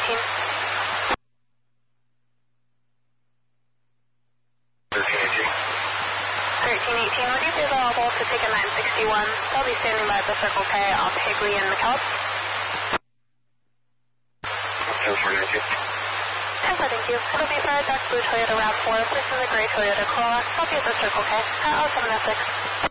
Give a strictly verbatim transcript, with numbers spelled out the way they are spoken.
eighteen. thirteen eighteen. thirteen eighteen, would you be available to take a nine sixty-one? They'll be standing by the Circle K off Higley and McKelp. ten four nineteen. ten four, thank you. It'll be for a dark blue Toyota RAV four. This is a gray Toyota Corolla. I'll be at the Circle K. Uh, oh seven oh six.